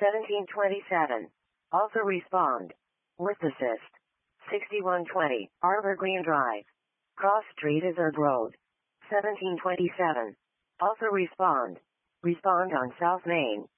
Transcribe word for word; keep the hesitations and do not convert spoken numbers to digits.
seventeen twenty-seven. Also respond. With assist. sixty-one twenty, Arbor Green Drive. Cross Street is Herb Road. seventeen twenty-seven. Also respond. Respond on South Main.